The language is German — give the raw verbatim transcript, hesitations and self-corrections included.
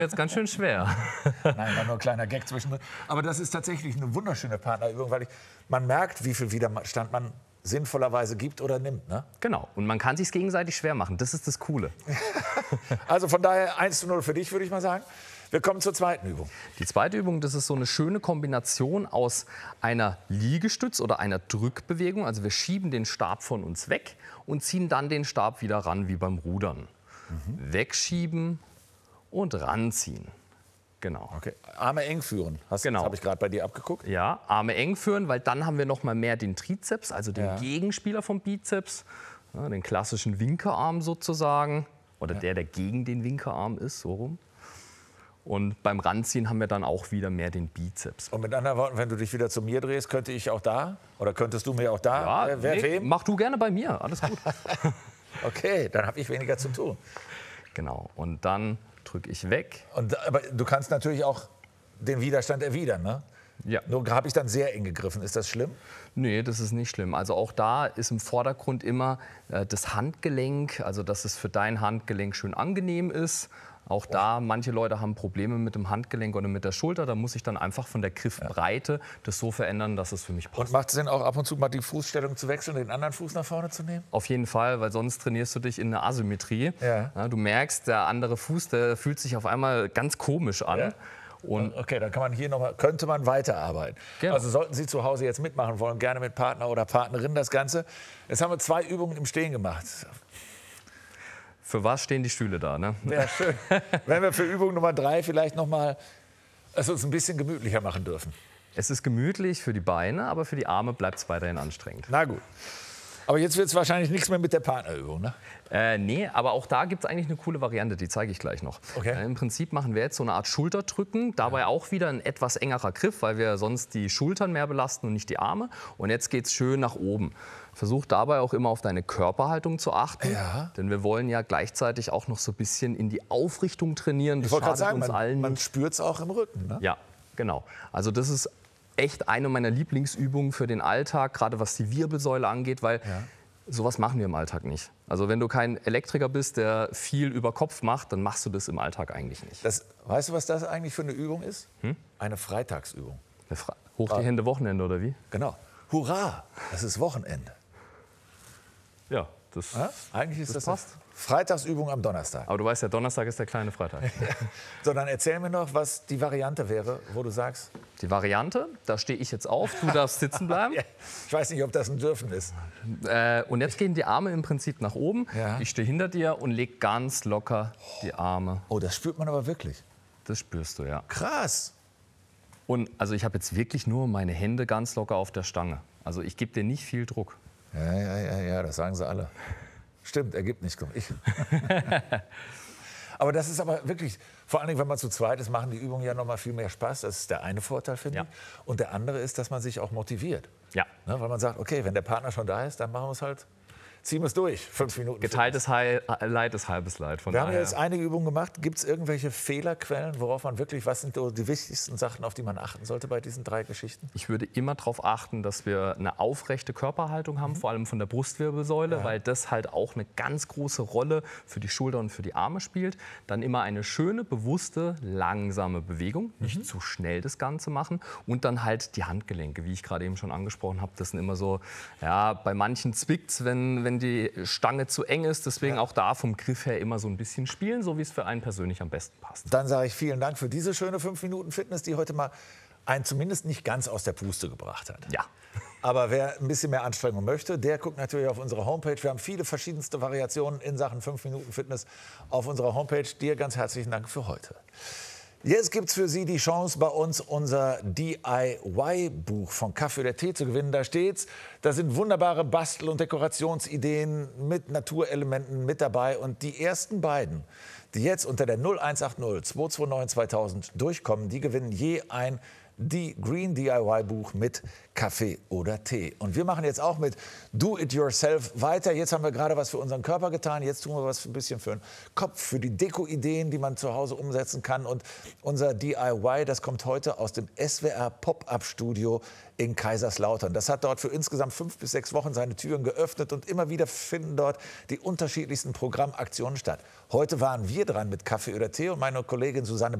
Jetzt ganz schön schwer. Nein, war nur ein kleiner Gag zwischendrin. Aber das ist tatsächlich eine wunderschöne Partnerübung, weil ich, man merkt, wie viel Widerstand man sinnvollerweise gibt oder nimmt. Ne? Genau. Und man kann sich gegenseitig schwer machen. Das ist das Coole. Also von daher eins zu null für dich, würde ich mal sagen. Wir kommen zur zweiten Übung. Die zweite Übung, das ist so eine schöne Kombination aus einer Liegestütz- oder einer Drückbewegung. Also wir schieben den Stab von uns weg und ziehen dann den Stab wieder ran, wie beim Rudern. Mhm. Wegschieben und ranziehen. Genau. Okay. Arme eng führen. Hast, genau. Das habe ich gerade bei dir abgeguckt. Ja, Arme eng führen, weil dann haben wir noch mal mehr den Trizeps, also den ja. Gegenspieler vom Bizeps, ja, den klassischen Winkearm sozusagen. Oder ja. der, der gegen den Winkearm ist, so rum. Und beim Ranziehen haben wir dann auch wieder mehr den Bizeps. Und mit anderen Worten, wenn du dich wieder zu mir drehst, könnte ich auch da? Oder könntest du mir auch da? Ja, wer, nee, wem? Mach du gerne bei mir, alles gut. Okay, dann habe ich weniger zu tun. Genau, und dann drücke ich weg. Und, aber du kannst natürlich auch den Widerstand erwidern, ne? Ja. Nur habe ich dann sehr eng gegriffen. Ist das schlimm? Nee, das ist nicht schlimm. Also auch da ist im Vordergrund immer äh, das Handgelenk, also dass es für dein Handgelenk schön angenehm ist. Auch da, manche Leute haben Probleme mit dem Handgelenk oder mit der Schulter. Da muss ich dann einfach von der Griffbreite das so verändern, dass es für mich passt. Und macht es Sinn, auch ab und zu mal die Fußstellung zu wechseln, den anderen Fuß nach vorne zu nehmen? Auf jeden Fall, weil sonst trainierst du dich in eine Asymmetrie. Ja. Ja, du merkst, der andere Fuß, der fühlt sich auf einmal ganz komisch an. Ja. Und okay, dann kann man hier noch mal, könnte man weiterarbeiten. Genau. Also sollten Sie zu Hause jetzt mitmachen wollen, gerne mit Partner oder Partnerin das Ganze. Jetzt haben wir zwei Übungen im Stehen gemacht. Für was stehen die Stühle da, ne? Ja, schön. Wenn wir für Übung Nummer drei vielleicht noch mal es uns ein bisschen gemütlicher machen dürfen. Es ist gemütlich für die Beine, aber für die Arme bleibt es weiterhin anstrengend. Na gut. Aber jetzt wird es wahrscheinlich nichts mehr mit der Partnerübung, ne? Äh, nee, aber auch da gibt es eigentlich eine coole Variante, die zeige ich gleich noch. Okay. Äh, Im Prinzip machen wir jetzt so eine Art Schulterdrücken, dabei ja. auch wieder ein etwas engerer Griff, weil wir sonst die Schultern mehr belasten und nicht die Arme. Und jetzt geht es schön nach oben. Versuch dabei auch immer auf deine Körperhaltung zu achten, ja. denn wir wollen ja gleichzeitig auch noch so ein bisschen in die Aufrichtung trainieren. Das ich wollte gerade sagen, uns man, allen. man spürt es auch im Rücken, ne? Ja, genau. Also das ist echt eine meiner Lieblingsübungen für den Alltag, gerade was die Wirbelsäule angeht, weil ja. sowas machen wir im Alltag nicht. Also wenn du kein Elektriker bist, der viel über Kopf macht, dann machst du das im Alltag eigentlich nicht. Das, weißt du, was das eigentlich für eine Übung ist? Hm? Eine Freitagsübung. Eine Fra Hoch die Hände, Wochenende oder wie? Genau. Hurra, es ist Wochenende. Ja, das, ja? Eigentlich ist das das passt. Freitagsübung am Donnerstag. Aber du weißt ja, Donnerstag ist der kleine Freitag. So, dann erzähl mir noch, was die Variante wäre, wo du sagst. Die Variante, da stehe ich jetzt auf, du darfst sitzen bleiben. Ja, ich weiß nicht, ob das ein Dürfen ist. Äh, und jetzt gehen die Arme im Prinzip nach oben. Ja. Ich stehe hinter dir und leg ganz locker die Arme. Oh, das spürt man aber wirklich. Das spürst du, ja. Krass. Und also ich habe jetzt wirklich nur meine Hände ganz locker auf der Stange. Also ich gebe dir nicht viel Druck. Ja, ja, ja, ja, das sagen sie alle. Stimmt, er gibt nicht. Ich. Aber das ist aber wirklich, vor allen Dingen, wenn man zu zweit ist, machen die Übungen ja noch mal viel mehr Spaß. Das ist der eine Vorteil, finde ja. ich. Und der andere ist, dass man sich auch motiviert. Ja. Ne, weil man sagt, okay, wenn der Partner schon da ist, dann machen wir es halt, ziehen wir es durch. Fünf Minuten. Geteiltes Heil, Leid ist halbes Leid. Von wir daher. haben jetzt einige Übungen gemacht. Gibt es irgendwelche Fehlerquellen, worauf man wirklich, was sind die wichtigsten Sachen, auf die man achten sollte bei diesen drei Geschichten? Ich würde immer darauf achten, dass wir eine aufrechte Körperhaltung haben, mhm. vor allem von der Brustwirbelsäule, ja. weil das halt auch eine ganz große Rolle für die Schulter und für die Arme spielt. Dann immer eine schöne, bewusste, langsame Bewegung, nicht mhm. zu schnell das Ganze machen. Und dann halt die Handgelenke, wie ich gerade eben schon angesprochen habe. Das sind immer so, ja, bei manchen zwickt's, wenn, wenn die Stange zu eng ist. Deswegen ja. auch da vom Griff her immer so ein bisschen spielen, so wie es für einen persönlich am besten passt. Dann sage ich vielen Dank für diese schöne fünf Minuten Fitness, die heute mal einen zumindest nicht ganz aus der Puste gebracht hat. Ja. Aber wer ein bisschen mehr Anstrengung möchte, der guckt natürlich auf unsere Homepage. Wir haben viele verschiedenste Variationen in Sachen fünf Minuten Fitness auf unserer Homepage. Dir ganz herzlichen Dank für heute. Jetzt gibt es für Sie die Chance, bei uns unser D I Y-Buch von Kaffee oder Tee zu gewinnen. Da steht's. Da sind wunderbare Bastel- und Dekorationsideen mit Naturelementen mit dabei. Und die ersten beiden, die jetzt unter der null eins acht null zwei zwei neun zweitausend durchkommen, die gewinnen je ein die Green D I Y-Buch mit Kaffee oder Tee. Und wir machen jetzt auch mit Do-It-Yourself weiter. Jetzt haben wir gerade was für unseren Körper getan. Jetzt tun wir was ein bisschen für den Kopf, für die Deko-Ideen, die man zu Hause umsetzen kann. Und unser D I Y, das kommt heute aus dem S W R Pop-Up-Studio in Kaiserslautern. Das hat dort für insgesamt fünf bis sechs Wochen seine Türen geöffnet und immer wieder finden dort die unterschiedlichsten Programmaktionen statt. Heute waren wir dran mit Kaffee oder Tee und meine Kollegin Susanne